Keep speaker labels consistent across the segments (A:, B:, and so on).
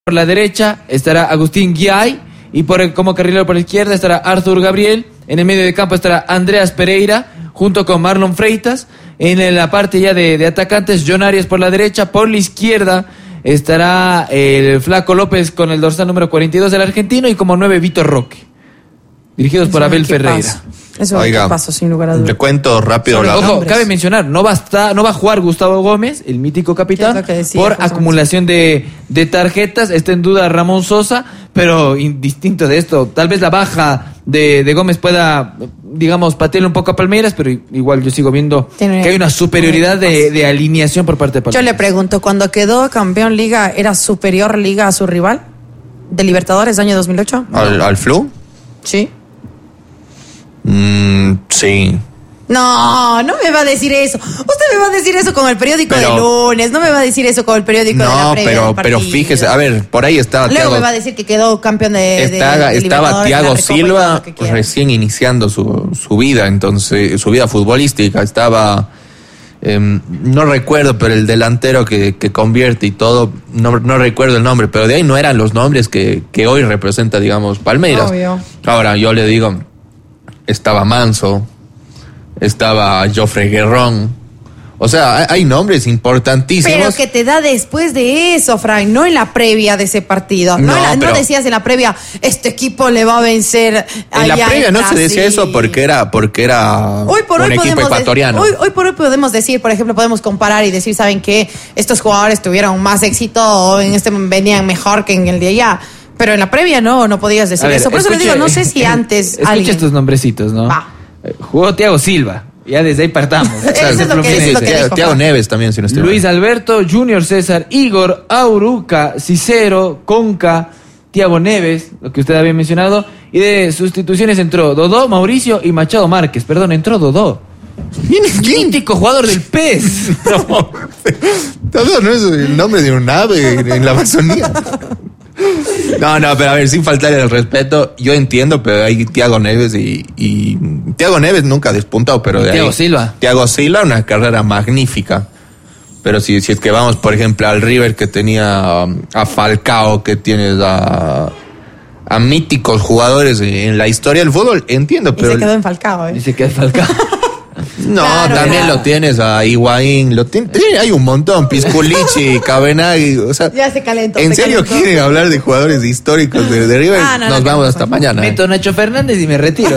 A: Por la derecha estará Agustín Guiay y como carrilero por la izquierda estará Arthur Gabriel. En el medio de campo estará Andreas Pereira junto con Marlon Freitas. En la parte ya de atacantes, John Arias por la derecha. Por la izquierda estará el Flaco López con el dorsal número 42 del argentino y como 9 Vitor Roque. Dirigidos por Abel Ferreira.
B: Eso es un paso, sin lugar a dudas.
C: Te cuento rápido.
A: Ojo, cabe mencionar, no va a jugar Gustavo Gómez, el mítico capitán, por acumulación de tarjetas. Está en duda Ramón Sosa, pero indistinto de esto, tal vez la baja de Gómez pueda, digamos, patearle un poco a Palmeiras, pero igual yo sigo viendo que hay una superioridad de alineación por parte de Palmeiras.
B: Yo le pregunto, ¿cuando quedó campeón Liga, era superior Liga a su rival de Libertadores año 2008?
C: ¿Al Flu?
B: Sí.
C: Sí.
B: No me va a decir eso. Usted me va a decir eso con el periódico de lunes. No me va a decir eso con el periódico de la previa del
C: pero fíjese, a ver, por ahí estaba
B: Luego me va a decir que quedó campeón
C: estaba Thiago Silva recién iniciando su vida, entonces su vida futbolística. Estaba no recuerdo, pero el delantero que convierte y todo, no recuerdo el nombre, pero de ahí no eran los nombres que hoy representa, digamos, Palmeiras.
B: Obvio.
C: Ahora yo le digo, estaba Manso, estaba Jofre Guerrón. O sea, hay nombres importantísimos.
B: Pero que te da después de eso, Frank, no en la previa de ese partido. No decías en la previa, este equipo le va a vencer.
C: En la previa no se decía eso porque era un equipo ecuatoriano.
B: Hoy por hoy podemos decir, por ejemplo, podemos comparar y decir, ¿saben qué? Estos jugadores tuvieron más éxito o venían mejor que en el de allá. Pero en la previa no podías decir eso. Por eso le digo, no sé si antes
A: escucha estos nombrecitos, ¿no? Jugó Thiago Silva. Ya desde ahí partamos.
C: Thiago Neves también, si no estoy
A: Luis Alberto, Junior César, Igor, Auruca, Cicero, Conca, Thiago Neves, lo que usted había mencionado. Y de sustituciones entró Dodó, Mauricio y Machado Márquez. Perdón, entró Dodó. Mítico jugador del PES.
C: Dodó no es el nombre de un ave en la Amazonía. No, pero a ver, sin faltarle el respeto, yo entiendo, pero hay Thiago Neves y Thiago Neves nunca ha despuntado, pero de
A: Thiago Silva.
C: Thiago Silva, una carrera magnífica. Pero si es que vamos, por ejemplo, al River que tenía a Falcao, que tienes a míticos jugadores en la historia del fútbol, entiendo, pero...
B: Y se quedó en Falcao, ¿eh?
A: Y se quedó en Falcao.
C: No, claro, también lo tienes a Higuaín, hay un montón, Pisculichi, Cabenagui, o sea,
B: ya se calentó.
C: ¿En serio quieren hablar de jugadores históricos de River? Nos vamos hasta mañana.
A: Meto Nacho Fernández y me retiro.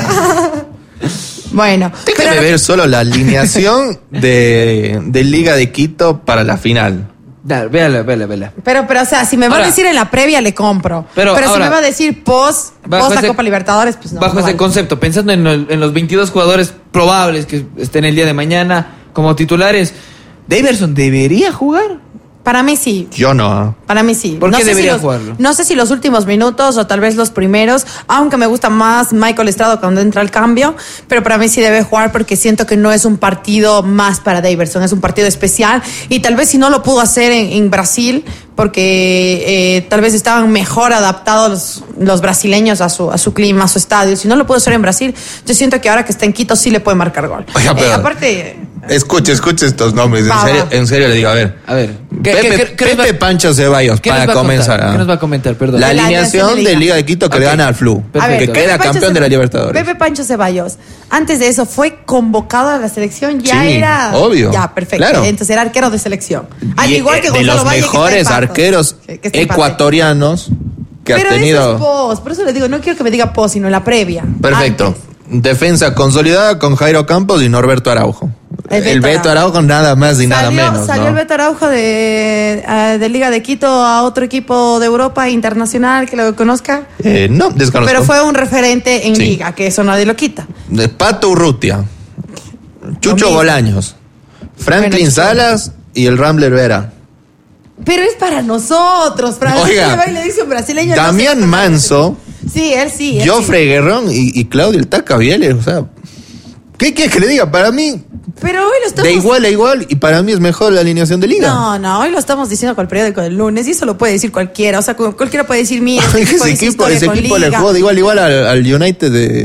B: Bueno,
C: déjame ver solo la alineación de Liga de Quito para la final.
A: Véala.
B: Pero, o sea, si me va a decir en la previa, le compro. Pero ahora, si me va a decir post la Copa Libertadores, pues no.
A: Bajo ese concepto, pensando en los 22 jugadores probables que estén el día de mañana como titulares, ¿Daverson debería jugar?
B: Para mí sí.
C: Yo no.
B: Para mí sí.
A: ¿Por qué debería jugarlo?
B: No sé si los últimos minutos o tal vez los primeros, aunque me gusta más Michael Estrado cuando entra al cambio, pero para mí sí debe jugar porque siento que no es un partido más para Daverson, es un partido especial y tal vez si no lo pudo hacer en Brasil porque tal vez estaban mejor adaptados los brasileños a su clima, a su estadio. Si no lo pudo hacer en Brasil, yo siento que ahora que está en Quito sí le puede marcar gol.
C: Oiga, pero
B: aparte...
C: Escuche estos nombres. En serio le digo, a ver. Pepe Pancho Ceballos, para comenzar.
A: ¿Qué nos va a comentar? Perdón.
C: La alineación de Liga de Quito que le gana al Flu. Que queda campeón de la Libertadores.
B: Pepe Pancho Ceballos, antes de eso, fue convocado a la selección.
C: Ya era. Obvio.
B: Ya, perfecto. Claro. Entonces era arquero de selección.
C: Al igual que Gonzalo Valle. De los mejores arqueros ecuatorianos que ha tenido.
B: Eso es post. Por eso le digo, no quiero que me diga post, sino en la previa.
C: Perfecto. Antes. Defensa consolidada con Jairo Campos y Norberto Araujo. El Beto Araujo nada más y nada menos.
B: Salió el Beto Araujo de Liga de Quito a otro equipo de Europa internacional que lo conozca.
C: No, desconozco.
B: Pero fue un referente en Liga, que eso nadie lo quita.
C: De Pato Urrutia, Chucho Bolaños, Franklin Salas y el Rambler Vera.
B: Pero es para nosotros,
C: Oiga,
B: le dice un brasileño.
C: Damián Manso.
B: Sí, él sí.
C: Jofre Guerrón y Claudio el Taca Viales, o sea, ¿qué quieres que le diga? Para mí,
B: pero hoy lo estamos...
C: de igual a igual, y para mí es mejor la alineación de Liga.
B: No, hoy lo estamos diciendo con el periódico del lunes, y eso lo puede decir cualquiera, o sea, cualquiera puede decir, mira,
C: ese equipo le jugó de igual a igual al United de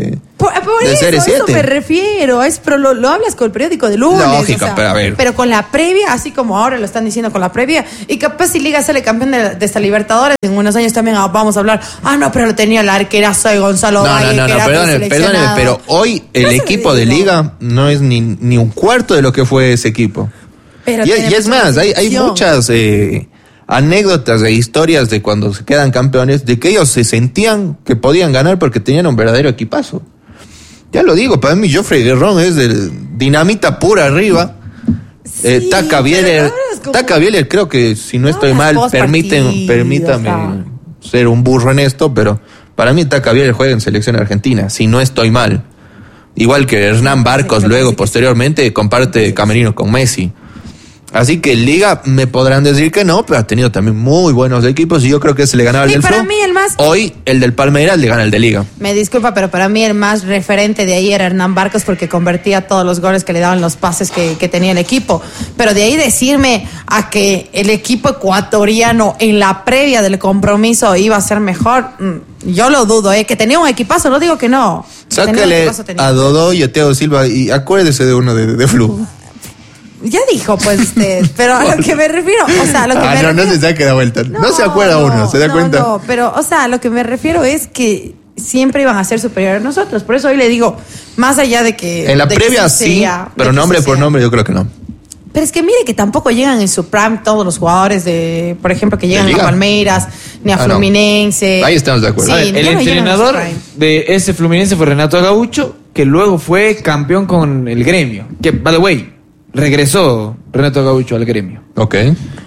B: Por eso me refiero, pero lo hablas con el periódico de lunes.
C: Lógico, pero a ver.
B: Pero con la previa, así como ahora lo están diciendo con la previa, y capaz si Liga sale campeón de esta Libertadores, en unos años también vamos a hablar, no, pero lo tenía el arquerazo de Gonzalo Valle.
C: No, perdóneme, pero hoy el equipo de Liga no es ni un cuarto de lo que fue ese equipo. Y es más, hay muchas anécdotas e historias de cuando se quedan campeones, de que ellos se sentían que podían ganar porque tenían un verdadero equipazo. Ya lo digo, para mí Joffrey Guerrón es del dinamita pura arriba. Sí, Taca Bieler, creo que si no estoy mal, permítame ser un burro en esto, pero para mí Taca Bieler juega en selección argentina, si no estoy mal. Igual que Hernán Barcos posteriormente comparte camerino con Messi. Así que Liga me podrán decir que no, pero ha tenido también muy buenos equipos y yo creo que se le ganaba el del Flu. Hoy el del Palmeiras le gana el de Liga.
B: Me disculpa, pero para mí el más referente de ahí era Hernán Barcos porque convertía todos los goles que le daban los pases que tenía el equipo. Pero de ahí decirme a que el equipo ecuatoriano en la previa del compromiso iba a ser mejor, yo lo dudo, que tenía un equipazo, no digo que no.
C: Sácale a Dodó y a Thiago Silva y acuérdese de uno de Flu.
B: Ya dijo, pues, usted, pero a lo que me refiero, o sea, a lo que me refiero...
C: no se saque la vuelta, no se acuerda uno, ¿se da cuenta? No,
B: pero, o sea, a lo que me refiero es que siempre iban a ser superiores a nosotros, por eso hoy le digo, más allá de que...
C: En la previa sí, pero nombre por nombre yo creo que no.
B: Pero es que mire que tampoco llegan en su prime todos los jugadores de, por ejemplo, que llegan a Palmeiras, ni a Fluminense.
C: No. Ahí estamos de acuerdo.
A: Sí, el entrenador de ese Fluminense fue Renato Gaucho, que luego fue campeón con el Gremio, que, by the way, regresó Renato Gaucho al Gremio.
C: Ok.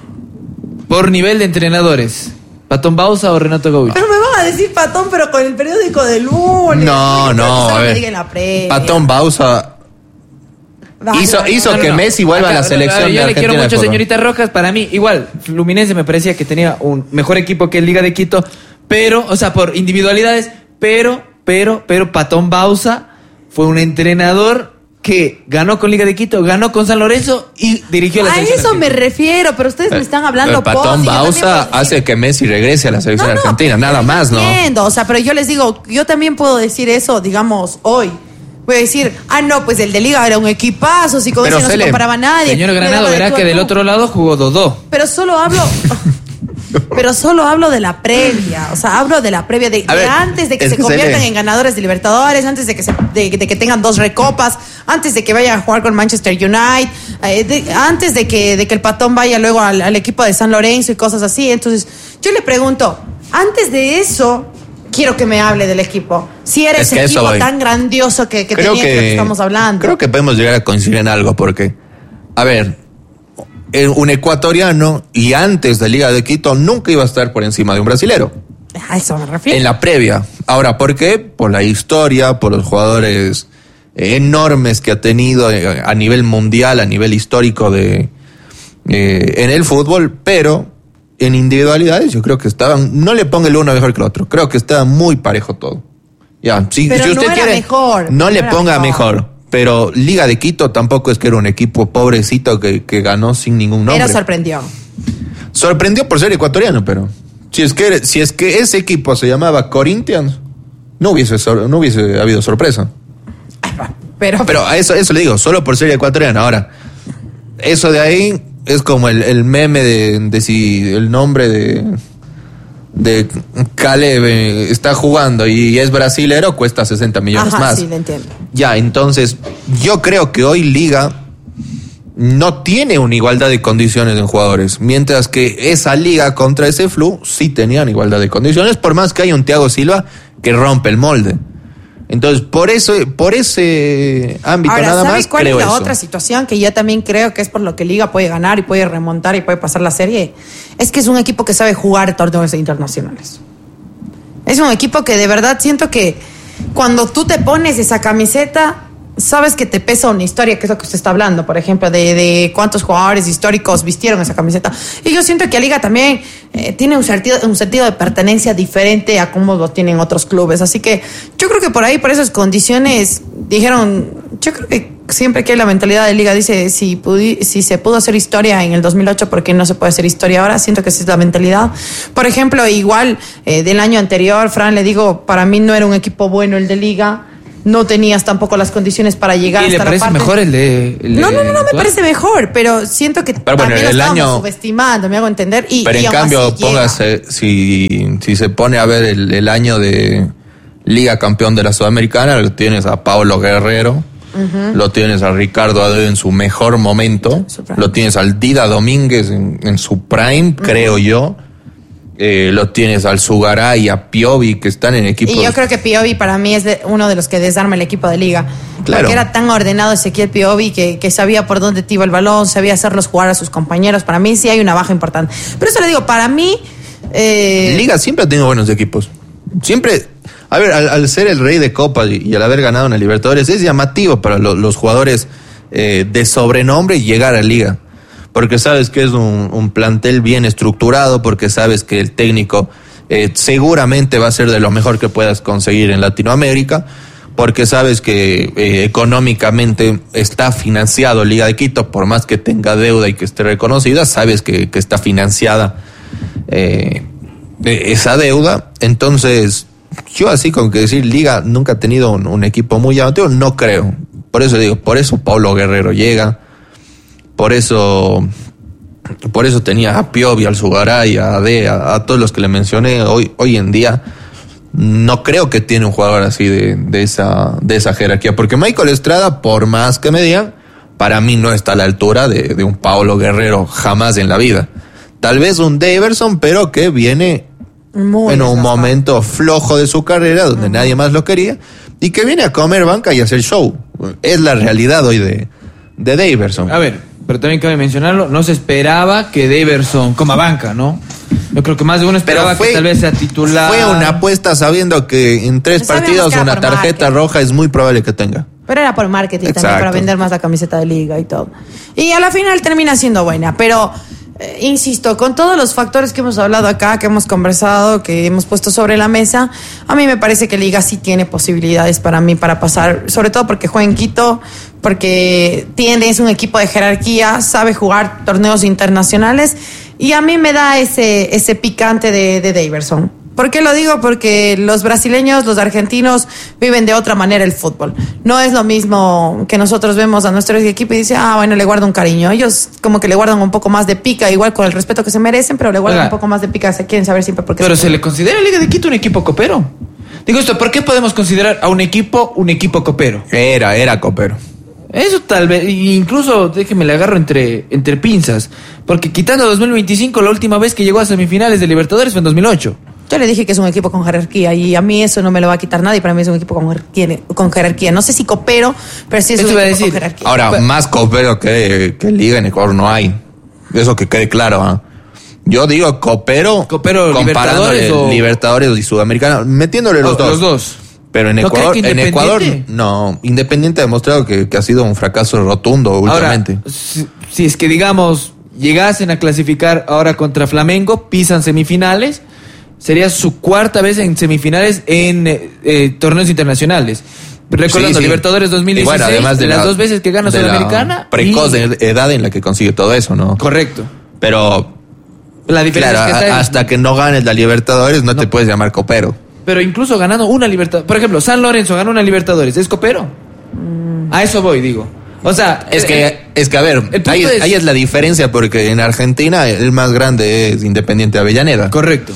A: Por nivel de entrenadores, ¿Patón Bausa o Renato Gaucho?
B: Pero me van a decir Patón, pero con el periódico de lunes.
C: No, a ver. Patón Bausa hizo que Messi vuelva a la selección de Argentina.
A: Yo le quiero mucho, señorita Rojas. Para mí, igual, Fluminense me parecía que tenía un mejor equipo que el Liga de Quito, pero, o sea, por individualidades, pero Patón Bausa fue un entrenador que ganó con Liga de Quito, ganó con San Lorenzo y dirigió la selección.
B: A eso me refiero, pero ustedes me están hablando
C: poco. Patón Bausa hace que Messi regrese a la selección argentina, nada más, ¿no?
B: Entiendo, o sea, pero yo les digo, yo también puedo decir eso, digamos, hoy. Voy a decir, pues el de Liga era un equipazo, si con eso no se comparaba nadie.
A: Señor Granado, verá que del otro lado jugó Dodó.
B: Pero solo hablo de la previa, o sea, hablo de la previa de antes de que se conviertan en ganadores de Libertadores, antes de que tengan 2 recopas, antes de que vayan a jugar con Manchester United, antes de que el Patón vaya luego al equipo de San Lorenzo y cosas así. Entonces, yo le pregunto, antes de eso, quiero que me hable del equipo. Si era ese equipo tan grandioso que tenía que estamos hablando.
C: Creo que podemos llegar a coincidir en algo, porque, a ver, un ecuatoriano y antes de Liga de Quito nunca iba a estar por encima de un brasilero.
B: A eso me refiero.
C: En la previa. Ahora, ¿por qué? Por la historia, por los jugadores enormes que ha tenido a nivel mundial, a nivel histórico en el fútbol, pero en individualidades yo creo que estaban, no le ponga el uno mejor que el otro, creo que estaba muy parejo todo. Ya, si usted
B: no
C: quiere,
B: mejor,
C: no le ponga mejor. Pero Liga de Quito tampoco es que era un equipo pobrecito que ganó sin ningún nombre.
B: Pero sorprendió.
C: Sorprendió por ser ecuatoriano, pero si es que ese equipo se llamaba Corinthians, no hubiese habido sorpresa. Pero a eso le digo, solo por ser ecuatoriano. Ahora, eso de ahí es como el meme de si el nombre de Caleb está jugando y es brasilero, cuesta 60 millones más.
B: Sí, lo entiendo.
C: Ya, entonces, yo creo que hoy Liga no tiene una igualdad de condiciones en jugadores, mientras que esa Liga contra ese Flu sí tenían igualdad de condiciones, por más que haya un Thiago Silva que rompe el molde. Entonces, por ese ámbito nada más,
B: ¿cuál es la otra situación que yo también creo que es por lo que Liga puede ganar y puede remontar y puede pasar la serie? Es que es un equipo que sabe jugar torneos internacionales. Es un equipo que de verdad siento que cuando tú te pones esa camiseta, sabes que te pesa una historia, que es lo que usted está hablando, por ejemplo, de cuántos jugadores históricos vistieron esa camiseta. Y yo siento que a Liga también tiene un sentido de pertenencia diferente a cómo lo tienen otros clubes. Así que yo creo que por ahí, por esas condiciones, dijeron, yo creo que siempre que hay la mentalidad de Liga, dice, si se pudo hacer historia en el 2008, ¿por qué no se puede hacer historia ahora? Siento que esa es la mentalidad. Por ejemplo, igual del año anterior, Fran, le digo, para mí no era un equipo bueno el de Liga. no tenías tampoco las condiciones para llegar hasta la parte.
A: ¿Y le parece mejor el de
B: No, me parece mejor, pero siento que también lo estábamos subestimando, me hago entender.
C: Pero en cambio, póngase, si se pone a ver el año de Liga Campeón de la Sudamericana, lo tienes a Paulo Guerrero, lo tienes a Ricardo Adeo en su mejor momento, lo tienes al Dida Domínguez en su prime, creo yo. Lo tienes al Zugaray y a Piovi, que están en equipos.
B: Y yo creo que Piovi para mí es uno de los que desarma el equipo de Liga. Claro. Porque era tan ordenado Ezequiel Piovi que sabía por dónde te iba el balón, sabía hacerlos jugar a sus compañeros. Para mí sí hay una baja importante. Pero eso le digo, para mí...
C: Liga siempre ha tenido buenos equipos. Siempre... A ver, al ser el rey de Copa y al haber ganado en la Libertadores, es llamativo para los jugadores de sobrenombre llegar a Liga. Porque sabes que es un plantel bien estructurado, porque sabes que el técnico seguramente va a ser de lo mejor que puedas conseguir en Latinoamérica, porque sabes que económicamente está financiado Liga de Quito, por más que tenga deuda y que esté reconocida, sabes que está financiada esa deuda. Entonces, yo así con que decir Liga nunca ha tenido un equipo muy llamativo, no creo. Por eso digo, por eso Paulo Guerrero llega. Por eso tenía a Piovi, al Zugaray, a Ade, a todos los que le mencioné. Hoy en día no creo que tiene un jugador así de esa jerarquía. Porque Michael Estrada, por más que me digan, para mí no está a la altura de un Paulo Guerrero jamás en la vida. Tal vez un Daverson, pero que viene en un momento flojo de su carrera, donde nadie más lo quería, y que viene a comer banca y a hacer show. Es la realidad hoy de Daverson.
A: A ver, pero también cabe mencionarlo, no se esperaba que Daverson coma banca, ¿no? Yo creo que más de uno esperaba que tal vez sea titular.
C: Fue una apuesta sabiendo que en 3 partidos una tarjeta roja es muy probable que tenga.
B: Pero era por marketing también, para vender más la camiseta de Liga y todo. Y a la final termina siendo buena, pero insisto, con todos los factores que hemos hablado acá, que hemos conversado, que hemos puesto sobre la mesa, a mí me parece que Liga sí tiene posibilidades para mí para pasar, sobre todo porque juega en Quito, porque es un equipo de jerarquía, sabe jugar torneos internacionales, y a mí me da ese picante de Daverson. ¿Por qué lo digo? Porque los brasileños, los argentinos viven de otra manera el fútbol. No es lo mismo que nosotros vemos a nuestro equipo y dice, bueno, le guardo un cariño. Ellos como que le guardan un poco más de pica, igual con el respeto que se merecen, pero le guardan un poco más de pica, se quieren saber siempre por qué.
A: Pero se le considera Liga de Quito un equipo copero. Digo esto, ¿por qué podemos considerar a un equipo copero?
C: Era copero.
A: Eso tal vez, incluso déjeme le agarro entre pinzas, porque quitando 2025, la última vez que llegó a semifinales de Libertadores fue en 2008.
B: Yo le dije que es un equipo con jerarquía y a mí eso no me lo va a quitar nadie. Para mí es un equipo con jerarquía. No sé si copero, pero sí es un equipo con jerarquía.
C: Ahora, más copero que Liga en Ecuador no hay. Eso que quede claro, ¿eh? Yo digo copero comparando Libertadores y Sudamericana, metiéndole los dos.
A: Los dos.
C: Pero en Ecuador, no. Independiente ha demostrado que ha sido un fracaso rotundo últimamente.
A: Ahora, si es que digamos llegasen a clasificar ahora contra Flamengo, pisan semifinales. Sería su 4ª vez en semifinales en torneos internacionales. Recordando, sí. Libertadores 2016, bueno, además de las 2 veces que gana Sudamericana.
C: Precoz de edad en la que consigue todo eso, ¿no?
A: Correcto.
C: Pero
A: la diferencia
C: es que hasta que no ganes la Libertadores no te puedes llamar copero.
A: Pero incluso ganando una Libertadores, por ejemplo, San Lorenzo ganó una Libertadores, ¿es copero? A eso voy, digo. O sea,
C: es que a ver, ahí es la diferencia, porque en Argentina el más grande es Independiente Avellaneda.
A: Correcto.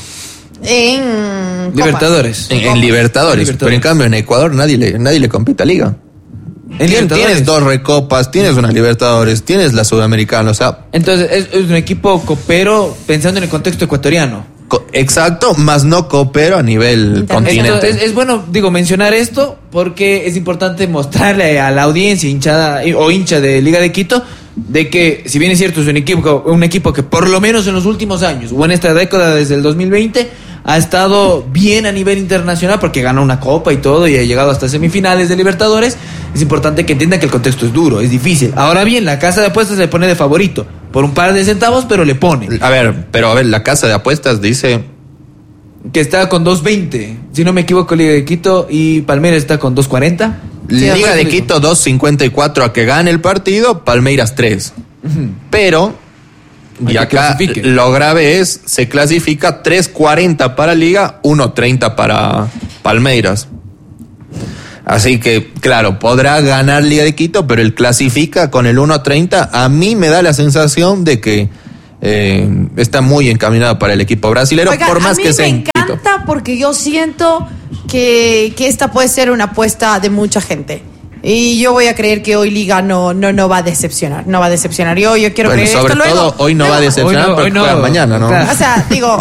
B: En
A: Libertadores.
C: En Libertadores. Pero en cambio en Ecuador nadie le compite a Liga. Tienes 2 recopas, tienes una Libertadores, tienes la Sudamericana, o sea.
A: Entonces es un equipo copero pensando en el contexto ecuatoriano.
C: Exacto, más no copero a nivel continente.
A: Es bueno, mencionar esto porque es importante mostrarle a la audiencia hincha de Liga de Quito de que, si bien es cierto, es un equipo que por lo menos en los últimos años o en esta década desde el 2020 ha estado bien a nivel internacional porque ganó una copa y todo y ha llegado hasta semifinales de Libertadores. Es importante que entiendan que el contexto es duro, es difícil. Ahora bien, la casa de apuestas se le pone de favorito por un par de centavos, pero le pone.
C: A ver, la casa de apuestas dice
A: que está con 2.20, si no me equivoco, Liga de Quito, y Palmeiras está con 2.40.
C: Liga de Quito 2.54 a que gane el partido, Palmeiras 3. Pero y acá lo grave es, se clasifica 3.40 para Liga, 1.30 para Palmeiras. Así que, claro, podrá ganar Liga de Quito, pero él clasifica con el 1.30. A mí me da la sensación de que está muy encaminado para el equipo brasilero.
B: Oiga,
C: por más que sea.
B: A mí me encanta porque yo siento que esta puede ser una apuesta de mucha gente. Y yo voy a creer que hoy Liga no va a decepcionar. No va a decepcionar. Yo quiero creer
C: sobre
B: esto.
C: todo,
B: luego,
C: hoy no va a decepcionar porque juega mañana, ¿no?
B: Claro. O sea, digo...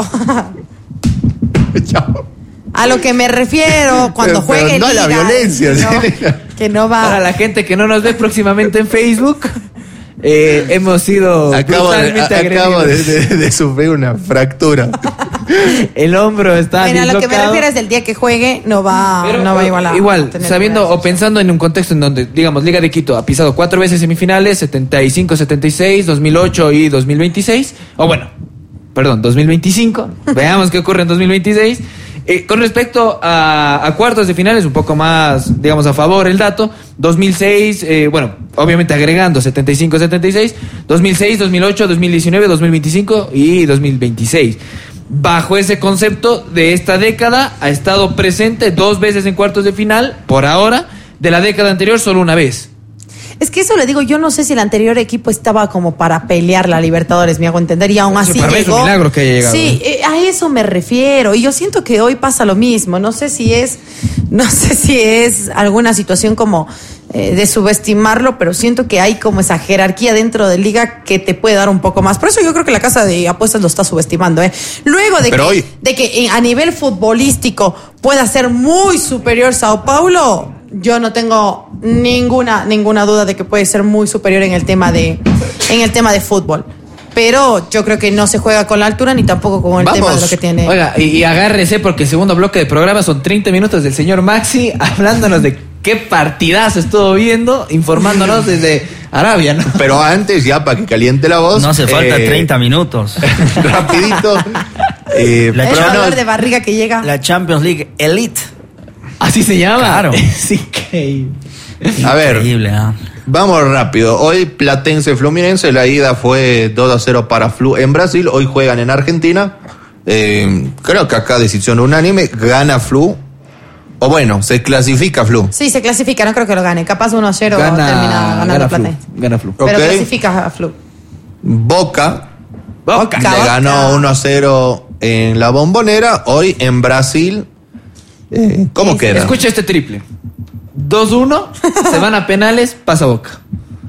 B: A lo que me refio cuando juegue
C: no
B: Liga,
C: a la violencia.
B: Que no va.
A: Para la gente que no nos ve próximamente en Facebook, hemos sido brutalmente agredidos.
C: Acabo de sufrir una fractura.
A: El hombro está
B: Bueno, a lo que me refiero es del día que juegue no va a igualar.
A: Igual, sabiendo o pensando en un contexto en donde, digamos, Liga de Quito ha pisado 4 veces semifinales, 75, 76, 2008 y 2026. O bueno, perdón, 2025. Veamos qué ocurre en 2026. Con respecto a cuartos de finales, un poco más, digamos, a favor el dato. 2006, bueno, obviamente agregando 75, 76, 2006, 2008, 2019, 2025 y 2026. Bajo ese concepto de esta década, ha estado presente 2 veces en cuartos de final, por ahora. De la década anterior, solo una vez.
B: Es que eso le digo, yo no sé si el anterior equipo estaba como para pelear la Libertadores, me hago entender, y aún así
A: para mí
B: llegó.
A: Es un milagro que haya llegado.
B: Sí, a eso me refiero, y yo siento que hoy pasa lo mismo. No sé si es alguna situación como de subestimarlo, pero siento que hay como esa jerarquía dentro de Liga que te puede dar un poco más. Por eso yo creo que la casa de apuestas lo está subestimando. Luego de que a nivel futbolístico pueda ser muy superior Sao Paulo, yo no tengo ninguna duda de que puede ser muy superior en el tema de fútbol. Pero yo creo que no se juega con la altura ni tampoco con el tema de lo que tiene.
A: Oiga, y agárrese porque el segundo bloque de programa son 30 minutos del señor Maxi hablándonos de qué partidazo estuvo viendo, informándonos desde Arabia, ¿no?
C: Pero antes, ya para que caliente la voz.
D: No hace falta 30 minutos.
C: Rapidito.
B: El dolor de barriga que llega.
D: La Champions League Elite.
A: ¿Así se llama?
D: Claro.
A: Es increíble.
C: A ver,
D: increíble,
C: vamos rápido. Hoy Platense Fluminense, la ida fue 2-0 para Flu en Brasil. Hoy juegan en Argentina. Creo que acá decisión unánime. Gana Flu. O bueno, se clasifica Flu.
B: Sí, se clasifica, no creo que lo gane. Capaz 1-0 termina ganando Platense.
A: Gana Flu.
B: Pero clasifica a Flu.
C: Boca le ganó 1-0 en la Bombonera. Hoy en Brasil. ¿Cómo queda?
A: Escucha este triple. 2-1, se van a penales, pasa Boca.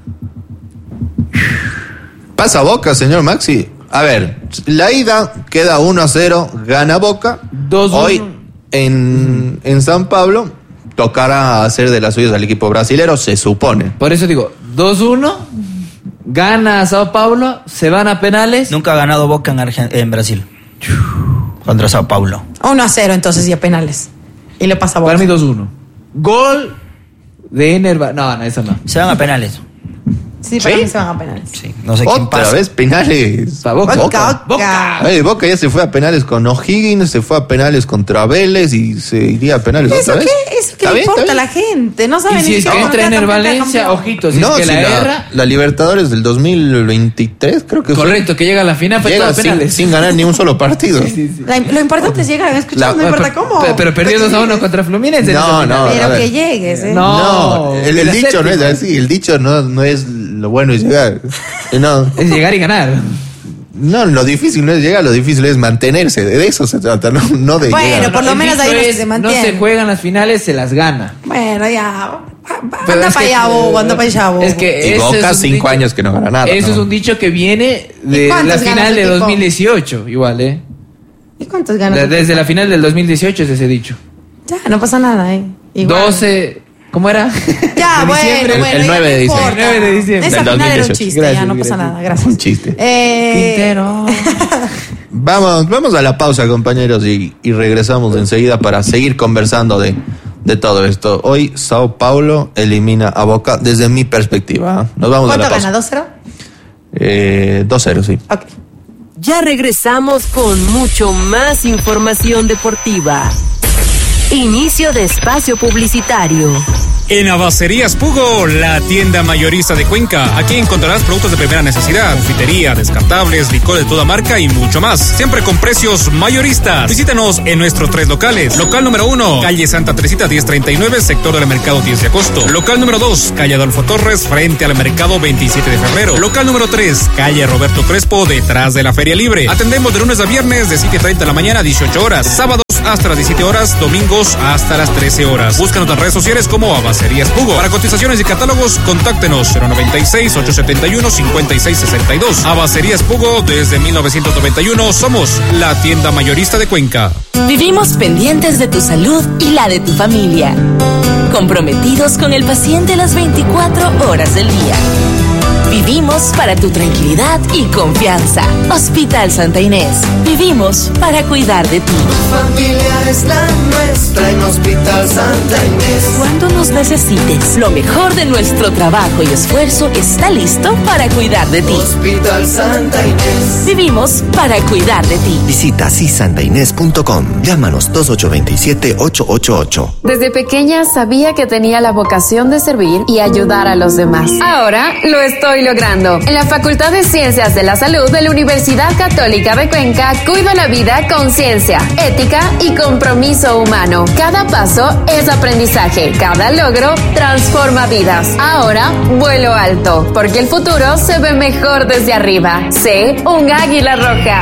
C: Pasa Boca, señor Maxi. A ver, la ida queda 1-0, gana Boca.
A: 2-1.
C: Hoy en San Pablo tocará hacer de las suyas al equipo brasilero, se supone.
A: Por eso digo, 2-1, gana Sao Paulo, se van a penales.
D: Nunca ha ganado Boca en Brasil. Contra Sao Paulo.
B: 1-0 entonces y a penales. Y le pasa a Boca.
A: Para mí 2-1. Gol de Enerva. No, eso no.
D: Se van a penales.
B: Sí, para mí se van a penales.
D: Sí, no sé quién pasa.
C: Otra vez penales.
B: Boca.
C: Boca ya se fue a penales con O'Higgins, se fue a penales contra Vélez y se iría a penales otra vez.
B: Eso que le importa a la gente. No saben
A: ni si es que entra en el Valencia, ojito, si es que la erra.
C: La Libertadores del 2023, creo que
A: correcto, que llega a la final, fue todo penales.
C: Sin ganar ni un solo partido.
B: Sí. Lo importante es llegar, no importa cómo.
A: Pero perdió 2-1 contra Fluminense.
C: No.
B: Pero que llegues,
C: No, el dicho no es así. El dicho no es lo bueno es llegar. No.
A: Es llegar y ganar.
C: No, lo difícil no es llegar, lo difícil es mantenerse. De eso se trata, no de llegar.
B: Bueno, por lo menos ahí se mantiene.
A: No se juegan las finales, se las gana.
B: Bueno, ya. Anda para allá,
A: Es que
C: y Boca 5 años que no gana nada.
A: Eso es un dicho que viene de la final de 2018, igual,
B: ¿Y cuántos ganas?
A: Desde la final del 2018 es ese dicho.
B: Ya, no pasa nada, Igual.
A: 12... ¿Cómo era?
B: Ya, bueno.
C: El 9 de diciembre.
A: El 9 de diciembre.
B: Esa final era un chiste, gracias, ya no pasa nada, gracias.
C: Un chiste.
A: Quintero.
C: Vamos a la pausa, compañeros, y regresamos enseguida para seguir conversando de todo esto. Hoy Sao Paulo elimina a Boca desde mi perspectiva. Nos vamos a la pausa.
B: ¿Cuánto gana? ¿2-0?
C: 2-0, sí.
B: Ok.
E: Ya regresamos con mucho más información deportiva. Inicio de espacio publicitario.
F: En Abacerías Pugo, la tienda mayorista de Cuenca. Aquí encontrarás productos de primera necesidad, confitería, descartables, licor de toda marca y mucho más. Siempre con precios mayoristas. Visítanos en nuestros 3 locales. Local número 1, calle Santa Teresita 1039, sector del mercado 10 de agosto. Local número 2, calle Adolfo Torres, frente al mercado 27 de febrero. Local número 3, calle Roberto Crespo, detrás de la Feria Libre. Atendemos de lunes a viernes de 7:30 de la mañana a 18 horas. Sábados hasta las 17 horas, domingos hasta las 13 horas. Búscanos en nuestras redes sociales como Abacerías Pugo. Para cotizaciones y catálogos, contáctenos 096-871-5662. Abacerías Pugo, desde 1991 somos la tienda mayorista de Cuenca.
G: Vivimos pendientes de tu salud y la de tu familia. Comprometidos con el paciente las 24 horas del día. Vivimos para tu tranquilidad y confianza. Hospital Santa Inés. Vivimos para cuidar de ti.
H: Familia es la nuestra en Hospital Santa Inés.
G: Cuando nos necesites, lo mejor de nuestro trabajo y esfuerzo está listo para cuidar de ti.
H: Hospital Santa Inés.
G: Vivimos para cuidar de ti.
I: Visita sisantainés.com. Llámanos 2827-888.
J: Desde pequeña sabía que tenía la vocación de servir y ayudar a los demás. Ahora lo estoy logrando. En la Facultad de Ciencias de la Salud de la Universidad Católica de Cuenca, cuido la vida con ciencia, ética y compromiso humano. Cada paso es aprendizaje. Cada logro transforma vidas. Ahora vuelo alto, porque el futuro se ve mejor desde arriba. Sé un águila roja.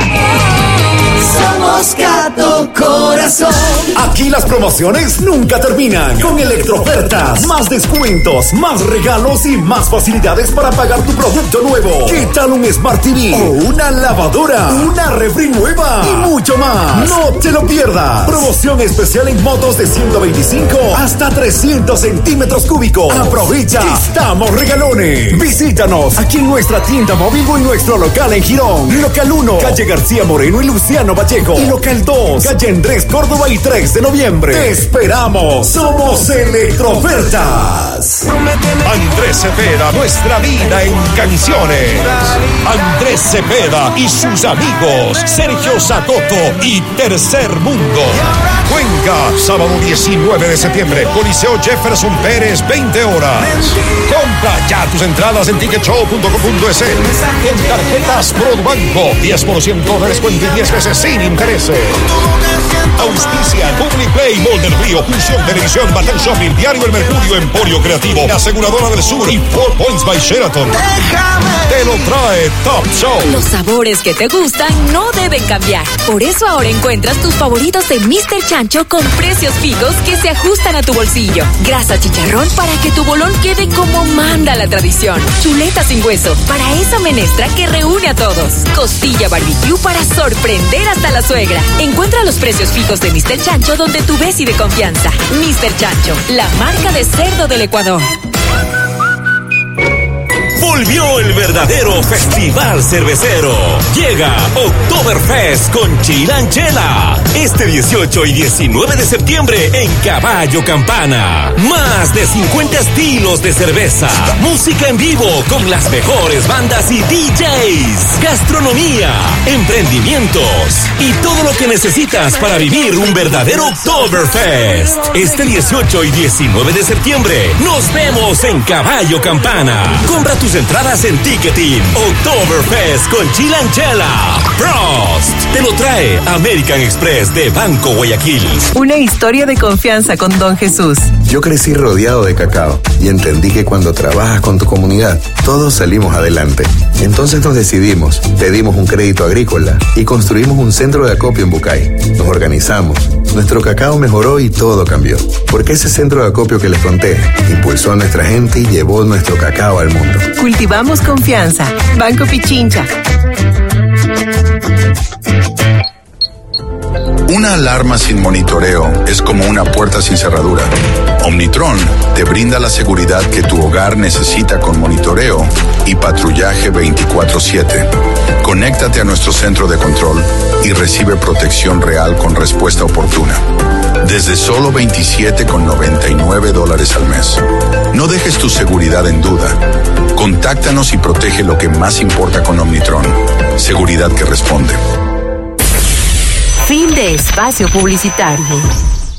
H: Somos Gato Corazón.
K: Aquí las promociones nunca terminan. Con Electrofertas, más descuentos, más regalos y más facilidades para pagar tu producto nuevo. ¿Qué tal un Smart TV o una lavadora, una refri nueva y mucho más? No te lo pierdas. Promoción especial en motos de 125 hasta 300 centímetros cúbicos. Aprovecha, estamos regalones. Visítanos aquí en nuestra tienda móvil o en nuestro local en Girón. Local 1, calle García Moreno y Luciano Pacheco. Y local 2, calle Andrés Córdoba y 3 de noviembre. ¡Te esperamos! Somos Electrofertas.
L: Andrés Cepeda, nuestra vida en canciones. Andrés Cepeda y sus amigos Sergio Sacoto y Tercer Mundo. Cuenca, sábado 19 de septiembre, Coliseo Jefferson Pérez, 20 horas. Compra ya tus entradas en ticketshow.com.es. En tarjetas Produbanco, 10% de descuento y 10 veces sin intereses. Auspician Publiplay, Mall del Río, Fusión Televisión, Batel Shopping, Diario El Mercurio, Emporio Creativo, La Aseguradora del Sur y 4 Points by Sheraton. Te lo trae Top Show.
G: Los sabores que te gustan no deben cambiar. Por eso ahora encuentras tus favoritos de Mr. Chancho con precios fijos que se ajustan a tu bolsillo. Grasa chicharrón para que tu bolón quede como manda la tradición. Chuleta sin hueso para esa menestra que reúne a todos. Costilla barbecue para sorprender hasta la suegra. Encuentra los precios fijos de Mr. Chancho donde tu ves y de confianza. Mr. Chancho, la marca de cerdo del Ecuador.
M: Volvió el verdadero festival cervecero. Llega Oktoberfest con Chilanchela. Este 18 y 19 de septiembre en Caballo Campana. Más de 50 estilos de cerveza. Música en vivo con las mejores bandas y DJs. Gastronomía, emprendimientos y todo lo que necesitas para vivir un verdadero Oktoberfest. Este 18 y 19 de septiembre nos vemos en Caballo Campana. Compra tus entradas en Ticketing. Oktoberfest con Chilanchela. Frost te lo trae American Express de Banco Guayaquil.
N: Una historia de confianza con Don Jesús.
O: Yo crecí rodeado de cacao y entendí que cuando trabajas con tu comunidad, todos salimos adelante. Entonces nos decidimos, pedimos un crédito agrícola y construimos un centro de acopio en Bucay. Nos organizamos, nuestro cacao mejoró y todo cambió. Porque ese centro de acopio que les conté impulsó a nuestra gente y llevó nuestro cacao al mundo.
N: Cultivamos confianza. Banco Pichincha.
P: Una alarma sin monitoreo es como una puerta sin cerradura. Omnitron te brinda la seguridad que tu hogar necesita con monitoreo y patrullaje 24/7. Conéctate a nuestro centro de control y recibe protección real con respuesta oportuna. Desde solo $27.99 al mes. No dejes tu seguridad en duda. Contáctanos y protege lo que más importa con Omnitron. Seguridad que responde.
E: Fin de espacio publicitario.